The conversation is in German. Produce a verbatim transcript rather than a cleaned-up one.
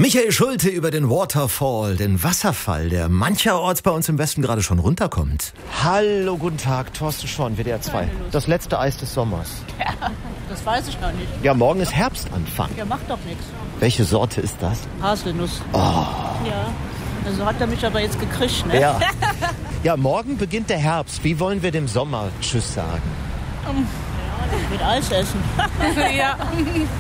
Michael Schulte über den Waterfall, den Wasserfall, der mancherorts bei uns im Westen gerade schon runterkommt. Hallo, guten Tag, Thorsten Schorn, W D R zwei. Das letzte Eis des Sommers. Ja, das weiß ich noch nicht. Ja, morgen ist Herbstanfang. Ja, macht doch nichts. Welche Sorte ist das? Haselnuss. Oh. Ja, also hat er mich aber jetzt gekriegt, ne? Ja. Ja, morgen beginnt der Herbst. Wie wollen wir dem Sommer Tschüss sagen? Um, ja, mit Eis essen. Ja.